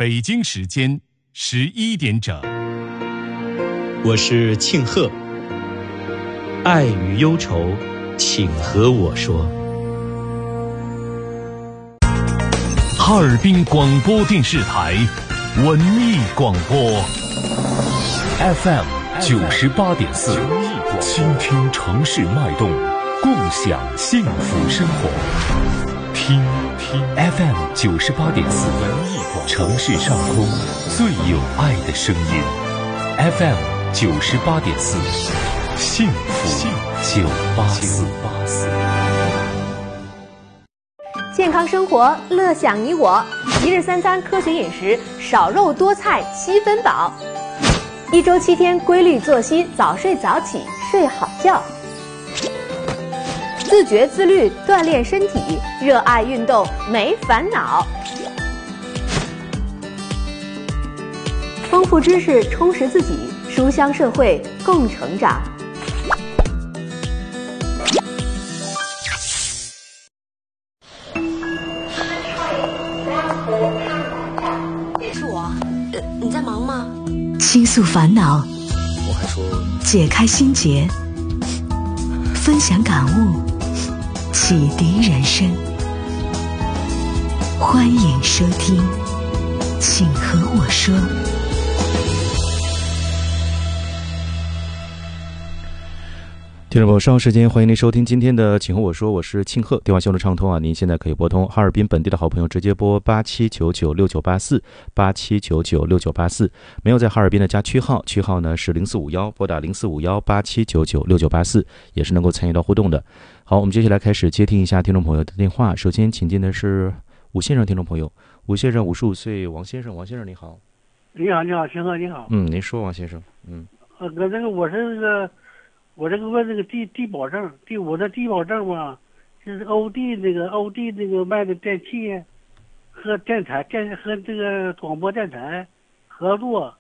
北京时间11点整。 我是庆贺，爱与忧愁，请和我说。 哈尔滨广播电视台文艺广播 FM 98.4，倾听城市脉动，共享幸福生活。听 FM 98.4，城市上空最有爱的声音。FM 98.4，幸福984。 健康生活，乐享你我。一日三餐科学饮食，少肉多菜7分饱。1周7天规律作息，早睡早起，睡好觉。自觉自律，锻炼身体，热爱运动，没烦恼。丰富知识，充实自己，书香社会，共成长。 是我，你在忙吗？ 倾诉烦恼， 我还说解开心结，分享感悟，启迪人生。欢迎收听，请和我说。 听众朋友，稍后时间欢迎您收听今天的请和我说，我是庆贺。电话线路畅通啊，您现在可以拨通哈尔滨本地的好朋友直接拨87996984，87996984。没有在哈尔滨的加区号呢是0451，拨打045187996984，也是能够参与到互动的。好，我们接下来开始接听一下听众朋友的电话。首先请进的是吴先生，听众朋友，吴先生55岁，王先生你好。 你好，庆贺你好。 您说王先生。 我这个问这个低保证，我的低保证嘛，就是欧弟那个卖的电器和电台和这个广播电台合作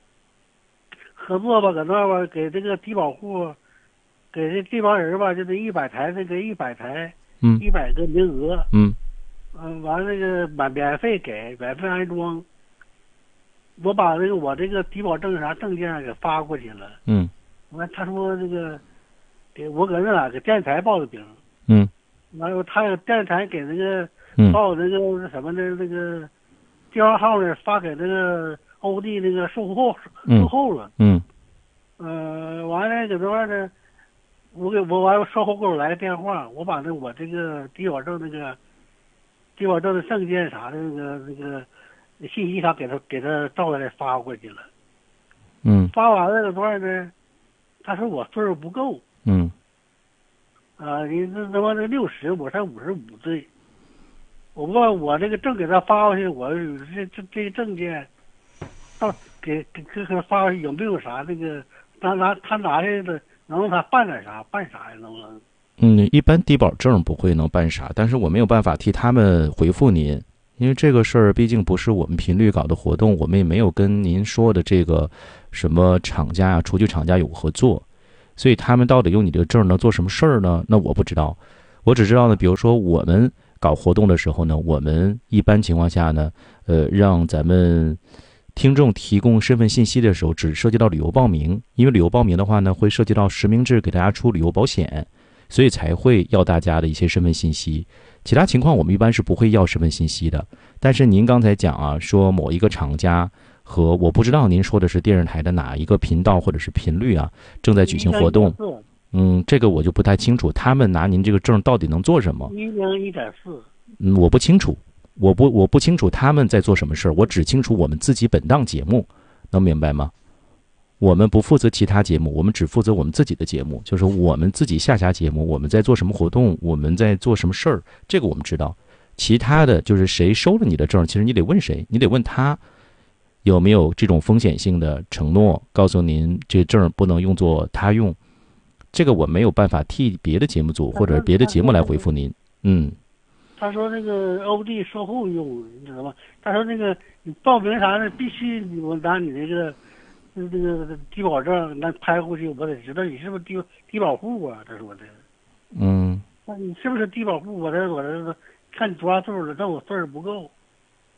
吧，搁那吧给这个低保户，给这低保人吧，就这100台100台，100个名额，完那个免费安装。我把我这个低保证啥证件给发过去了，完他说这个给我搁那给电台报的名，完了他电台给那个报那个什么的那个电话号呢发给那个欧弟那个售后了，完了搁这块呢，我完了售后给我来个电话，我把我这个低保证的证件啥的那个信息啥给他照下来发过去了，发完了搁这块呢。他说我岁数不够，你这他妈的60，我才55岁，我不知道我这个证给他发过去，我这个证件，到给他发过去有没有啥那个他拿去的，能他办点啥呀？能不能？ 一般低保证不会能办啥，但是我没有办法替他们回复您。因为这个事儿毕竟不是我们频率搞的活动，我们也没有跟您说的这个什么厂家啊、厨具厂家有合作，所以他们到底用你这个证能做什么事儿呢？那我不知道，我只知道呢，比如说我们搞活动的时候呢，我们一般情况下呢，让咱们听众提供身份信息的时候，只涉及到旅游报名，因为旅游报名的话呢，会涉及到实名制给大家出旅游保险，所以才会要大家的一些身份信息。其他情况我们一般是不会要身份信息的。但是您刚才讲啊，说某一个厂家和我不知道您说的是电视台的哪一个频道或者是频率啊，正在举行活动。这个我就不太清楚，他们拿您这个证到底能做什么 ？101.4。 我不清楚，我不清楚他们在做什么事儿，我只清楚我们自己本档节目，能明白吗？我们不负责其他节目，我们只负责我们自己的节目，就是我们自己下辖节目，我们在做什么活动，我们在做什么事儿，这个我们知道。其他的就是谁收了你的证，其实你得问谁，你得问他有没有这种风险性的承诺，告诉您这证不能用作他用。这个我没有办法替别的节目组或者别的节目来回复您。 他说那个欧弟售后用，你知道吗？他说那个你报名啥的必须我拿你那个低保证那拍过去，我得知道你是不是低保户啊？他说的。那你是不是低保户？我这看你多大岁数了，但我岁数不够。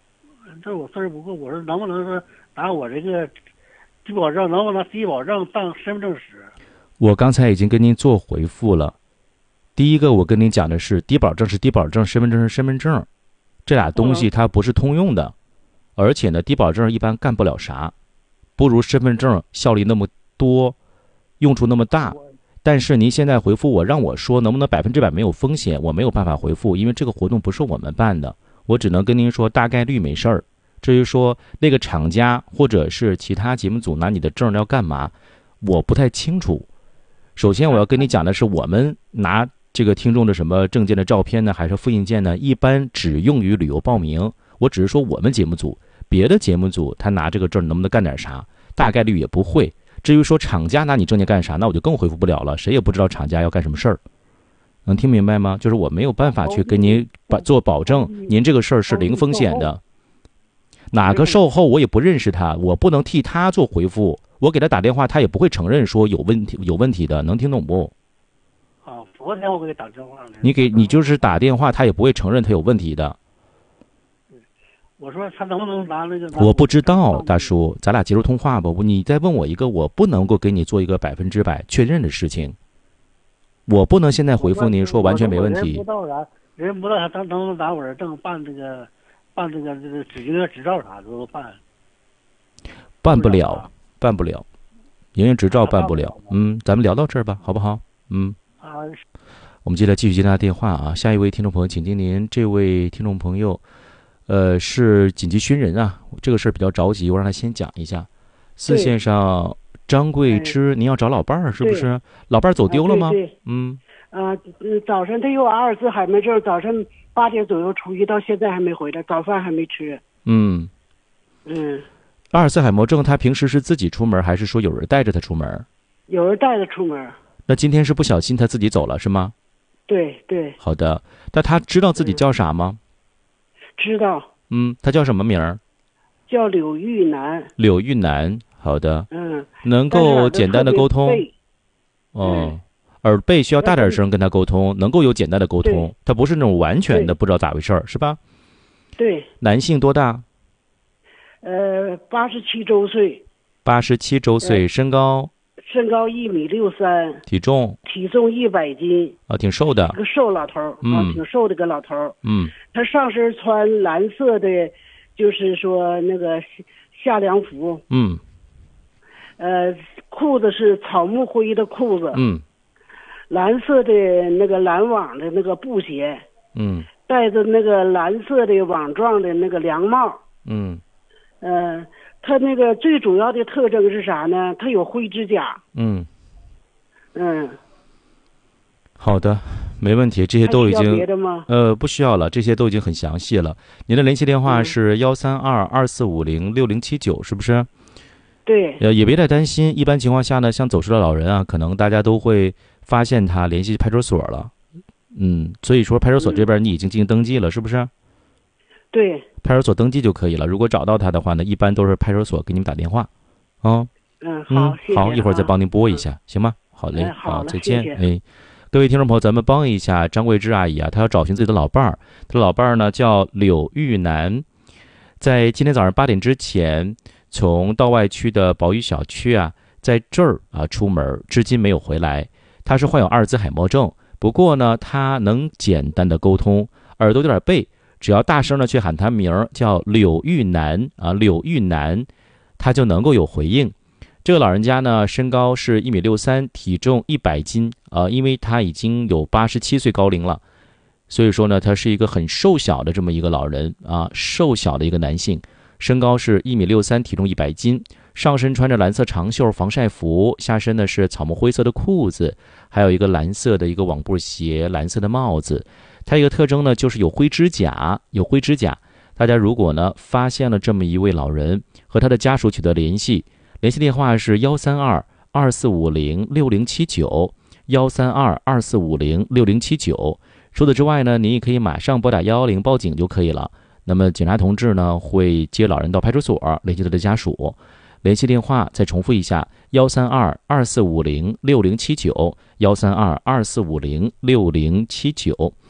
这我事儿不过，我说能不能说拿我这个低保证，能不能低保证当身份证使？ 我刚才已经跟您做回复了。第一个，我跟您讲的是低保证是低保证，身份证是身份证，这俩东西它不是通用的，而且呢，低保证一般干不了啥，不如身份证效力那么多，用处那么大。但是您现在回复我，让我说能不能100%没有风险，我没有办法回复，因为这个活动不是我们办的，我只能跟您说大概率没事儿。至于说那个厂家或者是其他节目组拿你的证要干嘛，我不太清楚。首先我要跟你讲的是，我们拿这个听众的什么证件的照片呢，还是复印件呢，一般只用于旅游报名。我只是说我们节目组，别的节目组他拿这个证能不能干点啥，大概率也不会。至于说厂家拿你证件干啥，那我就更回复不了了，谁也不知道厂家要干什么事儿。能听明白吗？就是我没有办法去跟您做保证，您这个事儿是零风险的。哪个售后我也不认识他，我不能替他做回复，我给他打电话，他也不会承认说有问题的，能听懂不？ 啊，昨天我给他打电话了。 你就是打电话，他也不会承认他有问题的。 我说他能不能拿那个？ 我不知道，大叔，咱俩接触通话吧。你再问我一个，我不能够给你做一个100%确认的事情。我不能现在回复您说完全没问题。 人不知道他能不能拿我的证办这个执照啥的都办。 办不了，营业执照办不了。咱们聊到这儿吧，好不好？我们接着继续接他电话啊。下一位听众朋友，请听您。这位听众朋友，是紧急寻人啊，这个事儿比较着急，我让他先讲一下。四线上张桂芝，您要找老伴儿是不是？老伴儿走丢了吗？ 对。早晨他有阿尔兹海默症，早晨8点左右出去，到现在还没回来，早饭还没吃。 阿尔兹海默症他平时是自己出门，还是说有人带着他出门？ 有人带着出门。 那今天是不小心他自己走了是吗？ 对。 好的，那他知道自己叫啥吗？ 知道。 他叫什么名儿？ 叫柳玉楠。 柳玉楠，好的。能够简单的沟通。耳背需要大点声跟他沟通，能够有简单的沟通，他不是那种完全的不知道咋回事儿，是吧？ 对。 男性多大 ？87周岁。 87周岁，身高 1.63米，体重100斤啊，挺瘦的， 个瘦老头儿，挺瘦的个老头儿。他上身穿蓝色的，就是说那个夏凉服。裤子是草木灰的裤子。蓝色的那个蓝网的那个布鞋。戴着那个蓝色的网状的那个凉帽。他那个最主要的特征是啥呢？他有灰指甲。 好的，没问题，这些都已经别的吗？ 不需要了，这些都已经很详细了。您的联系电话是13224506079，是不是？ 对。 也别太担心，一般情况下呢，像走失的老人啊，可能大家都会发现他，联系派出所了。所以说派出所这边你已经进行登记了，是不是？ 对。 派出所登记就可以了。如果找到他的话呢，一般都是派出所给你们打电话。 好，谢谢。 好，一会儿再帮您拨一下，行吗？好嘞，好，再见。 谢谢。 各位听众朋友，咱们帮一下张桂芝阿姨啊，她要找寻自己的老伴儿，她的老伴儿呢叫柳玉楠，在今天早上8点之前，从道外区的宝宇小区啊，在这儿啊出门，至今没有回来。她是患有阿尔兹海默症，不过呢，她能简单的沟通，耳朵有点背，只要大声的去喊她名儿，叫柳玉楠啊，柳玉楠，她就能够有回应。这个老人家呢，身高是1.63米，体重100斤因为他已经有87岁高龄了，所以说呢，他是一个很瘦小的这么一个老人啊，瘦小的一个男性，身高是1.63米，体重100斤，上身穿着蓝色长袖防晒服，下身呢是草木灰色的裤子，还有一个蓝色的一个网布鞋，蓝色的帽子。他一个特征呢，就是有灰指甲，大家如果呢发现了这么一位老人，和他的家属取得联系。联系电话是13224506079 13224506079。除此之外呢，您也可以马上拨打110报警就可以了。那么警察同志呢会接老人到派出所联系他的家属。联系电话再重复一下13224506079 13224506079。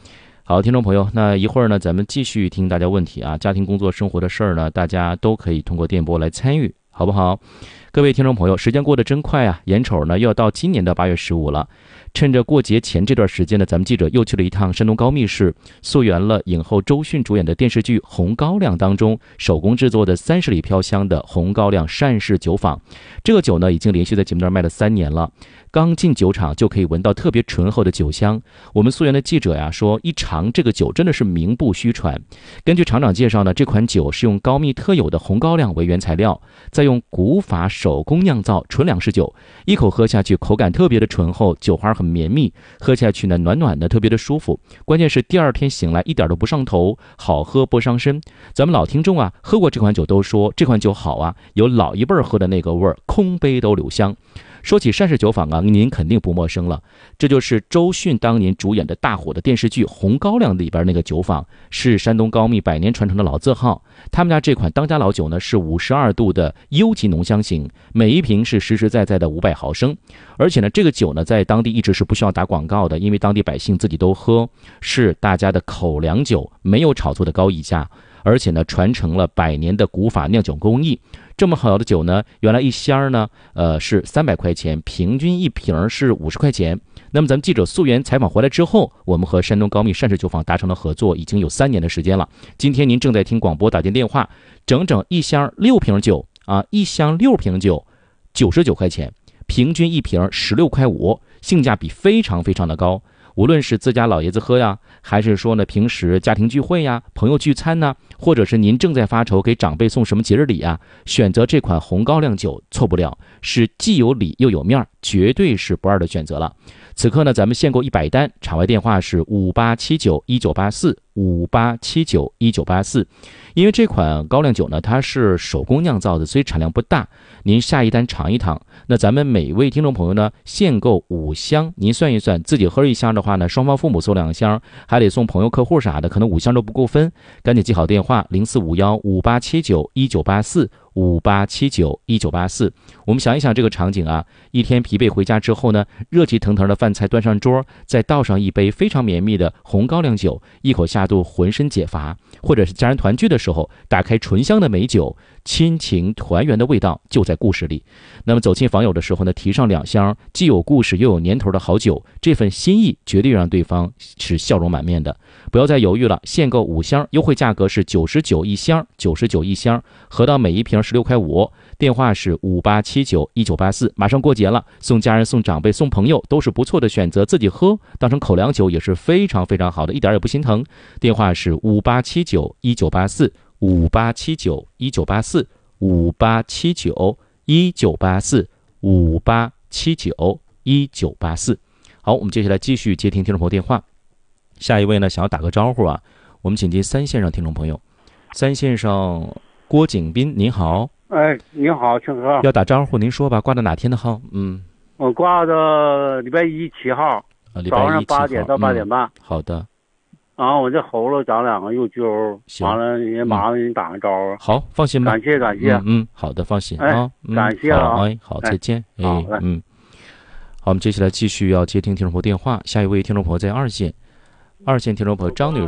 好，听众朋友，那一会儿呢，咱们继续听大家问题啊，家庭、工作、生活的事儿呢，大家都可以通过电波来参与，好不好？各位听众朋友，时间过得真快啊，眼瞅呢又要到今年的8月15了。趁着过节前这段时间呢，咱们记者又去了一趟山东高密市，溯源了影后周迅主演的电视剧《红高粱》当中手工制作的30里飘香的红高粱单氏酒坊。这个酒呢，已经连续在节目那儿卖了3年了。刚进酒厂就可以闻到特别醇厚的酒香。我们溯源的记者呀说，一尝这个酒真的是名不虚传。根据厂长介绍呢，这款酒是用高密特有的红高粱为原材料，再用古法手工酿造纯粮食酒，一口喝下去口感特别的醇厚，酒花很绵密，喝下去呢暖暖的，特别的舒服。关键是第2天醒来一点都不上头，好喝不伤身。咱们老听众啊喝过这款酒都说这款酒好啊，有老一辈喝的那个味儿，空杯都留香。说起单氏酒坊啊，您肯定不陌生了，这就是周迅当年主演的大火的电视剧《红高粱》里边那个酒坊，是山东高密100年传承的老字号。他们家这款当家老酒呢是52度的优级浓香型，每一瓶是实实在在的500毫升。而且呢，这个酒呢在当地一直是不需要打广告的，因为当地百姓自己都喝，是大家的口粮酒，没有炒作的高溢价。而且呢，传承了100年的古法酿酒工艺。这么好的酒呢，原来一箱呢，是300块钱，平均一瓶是50块钱。那么咱们记者溯源采访回来之后，我们和山东高密单氏酒坊达成了合作，已经有3年的时间了。今天您正在听广播打进电话，整整一箱6瓶酒啊，一箱6瓶酒，99块钱，平均一瓶16块5，性价比非常非常的高。无论是自家老爷子喝呀，还是说呢平时家庭聚会呀、朋友聚餐呢，或者是您正在发愁给长辈送什么节日礼啊，选择这款红高粱酒错不了，是既有礼又有面，绝对是不二的选择了。此刻呢，咱们限购100单，场外电话是58791984，58791984。因为这款高粱酒呢，它是手工酿造的，所以产量不大。您下一单尝一尝。那咱们每位听众朋友呢，限购5箱，您算一算，自己喝1箱的话呢，双方父母送2箱，还得送朋友、客户啥的，可能5箱都不够分。赶紧记好电话045158791984，58791984。我们想一想这个场景啊，一天疲惫回家之后呢，热气腾腾的饭菜端上桌，再倒上一杯非常绵密的红高粱酒，一口下肚，浑身解乏。或者是家人团聚的时候，打开醇香的美酒，亲情团圆的味道就在故事里。那么走亲访友的时候呢，提上2箱既有故事又有年头的好酒，这份心意绝对让对方是笑容满面的。不要再犹豫了，限购5箱，优惠价格是99一箱，99一箱，合到每一瓶16块5。电话是58791984。马上过节了，送家人、送长辈、送朋友都是不错的选择，自己喝当成口粮酒也是非常非常好的，一点也不心疼。电话是58791984，58791984，58791984。好，我们接下来继续接听听众朋友电话。下一位呢，想要打个招呼啊，我们请接3线上听众朋友。3线上郭景斌，您好。 哎，你好，庆哥。 要打招呼，您说吧，挂到哪天的号？ 我挂到礼拜1 7号，早上8点到8点半。 好的。 我这喉咙长2个肉揪，完了也麻烦您打个招呼。 好，放心吧。 感谢。 好的，放心啊。感谢啊。 好，再见。好，我们接下来继续要接听听众朋友电话。下一位听众朋友在2线，2线听众朋友张女士。